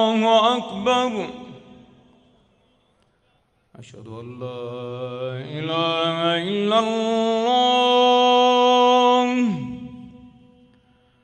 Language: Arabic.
الله أكبر. أشهد أن لا إله إلا الله.